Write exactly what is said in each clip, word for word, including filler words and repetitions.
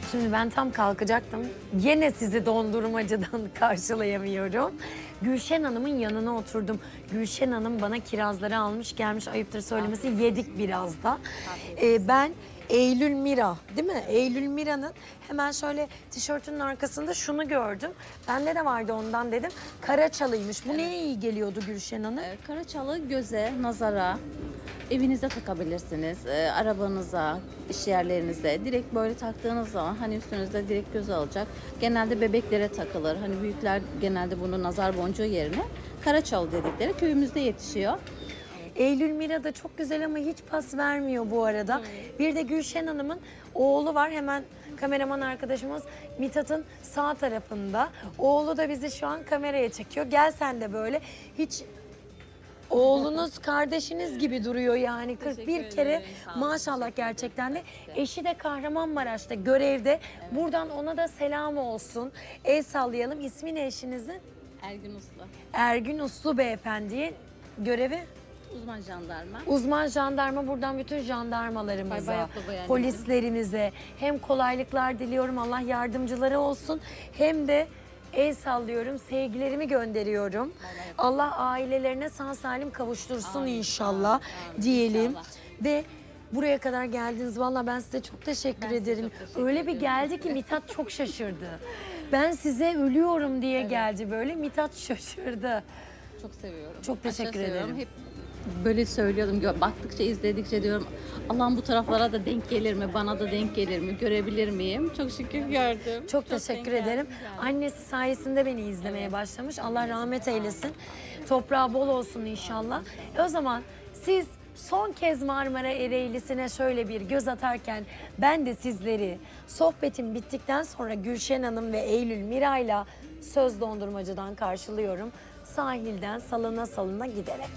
Şimdi ben tam kalkacaktım. Yine sizi dondurmacıdan karşılayamıyorum. Gülşen Hanım'ın yanına oturdum. Gülşen Hanım bana kirazları almış gelmiş, ayıptır söylemesi, yedik biraz da. Ee, ben Eylül Mira, değil mi? Eylül Mira'nın hemen şöyle tişörtünün arkasında şunu gördüm. Bende de vardı ondan dedim. Karaçalıymış. Bu neye iyi geliyordu Gülşen Hanım? Ee, Karaçalı göze, nazara, evinize takabilirsiniz, e, arabanıza, iş yerlerinize. Direkt böyle taktığınız zaman hani üstünüzde direkt göze alacak. Genelde bebeklere takılır. Hani büyükler genelde bunu nazar boncuğu yerine Karaçalı dedikleri köyümüzde yetişiyor. Eylül Mira da çok güzel ama hiç pas vermiyor bu arada. Bir de Gülşen Hanım'ın oğlu var. Hemen kameraman arkadaşımız Mithat'ın sağ tarafında. Oğlu da bizi şu an kameraya çekiyor. Gel sen de böyle. Hiç oğlunuz kardeşiniz gibi duruyor yani. kırk bir Teşekkür kere ederim. Sağ olun, maşallah teşekkür gerçekten de. ederim. Eşi de Kahramanmaraş'ta görevde. Buradan ona da selam olsun. El sallayalım. İsmi ne eşinizin? Ergün Uslu, Ergün Uslu beyefendiye görevi. uzman jandarma. Uzman jandarma, buradan bütün Bay jandarmalarımıza, bay yaptı bayancığım. polislerimize hem kolaylıklar diliyorum, Allah yardımcıları olsun, hem de el sallıyorum, sevgilerimi gönderiyorum. Allah ailelerine sağ salim kavuştursun Amin, inşallah amin, diyelim. inşallah. Ve buraya kadar geldiniz. Vallahi ben size çok teşekkür Ben size ederim. çok teşekkür Öyle bir ederim. geldi ki Mithat çok şaşırdı. Ben size ölüyorum diye geldi böyle. Mithat şaşırdı. Çok seviyorum. Çok teşekkür Aşırı seviyorum. ederim. Hep böyle söylüyordum. gö- Baktıkça, izledikçe diyorum Allah'ım bu taraflara da denk gelir mi? Bana da denk gelir mi? Görebilir miyim? Çok şükür gördüm. Çok teşekkür denk ederim. geldim yani. Annesi sayesinde beni izlemeye başlamış. Allah rahmet eylesin. Toprağı bol olsun inşallah. E o zaman siz son kez Marmara Ereğlisi'ne şöyle bir göz atarken ben de sizleri sohbetim bittikten sonra Gülşen Hanım ve Eylül Mira'yla Söz Dondurmacı'dan karşılıyorum. Sahilden salına salına giderek.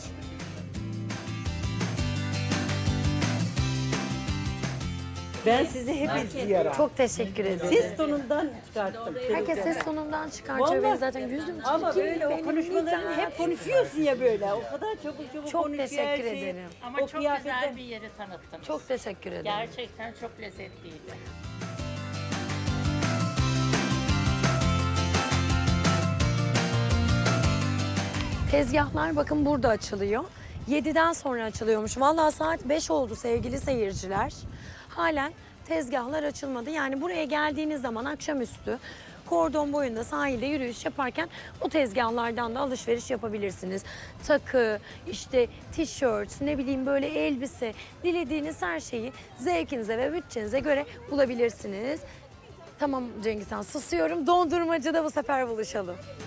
Ben sizi hep izliyorum. Çok teşekkür ederim. Ses tonundan çıkarttım. Herkes ses tonundan çıkartıyor beni zaten. Yüzüm Ama çirkin, böyle o benim konuşmalarını Mithat. hep konuşuyorsun ya böyle. O kadar çabuk çabuk Çok konuşuyor teşekkür her şeyi. ederim. Ama O çok kıyafetten- güzel bir yeri tanıttınız. Çok teşekkür ederim. Gerçekten çok lezzetliydi. Tezgahlar bakın burada açılıyor. yediden sonra açılıyormuş. Vallahi saat beş oldu sevgili seyirciler. Halen tezgahlar açılmadı. Yani buraya geldiğiniz zaman akşamüstü kordon boyunda sahilde yürüyüş yaparken bu tezgahlardan da alışveriş yapabilirsiniz. Takı, işte tişört, ne bileyim böyle elbise, dilediğiniz her şeyi zevkinize ve bütçenize göre bulabilirsiniz. Tamam Cengiz Han, susuyorum. Dondurmacıda bu sefer buluşalım.